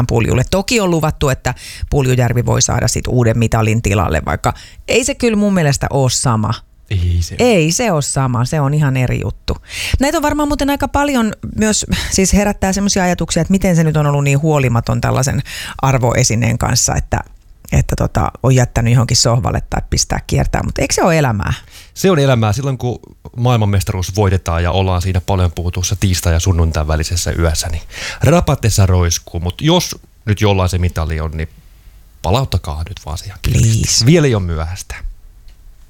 mitään Puljulle. Toki on luvattu, että Puljujärvi voi saada sit uuden mitalin tilalle, vaikka ei se kyllä mun mielestä ole sama. Ei se ole sama, se on ihan eri juttu. Näitä on varmaan muuten aika paljon myös, siis herättää semmoisia ajatuksia, että miten se nyt on ollut niin huolimaton tällaisen arvoesineen kanssa, että on jättänyt johonkin sohvalle tai pistää kiertää, mutta eikö se ole elämää? Se on elämää silloin, kun maailmanmestaruus voitetaan ja ollaan siinä paljon puhutussa tiistai- ja sunnuntain välisessä yössä, niin rapatessa roiskuu, mutta jos nyt jollain se mitali on, niin palauttakaa nyt vaan siihen. Please. Vielä ei ole myöhäistä.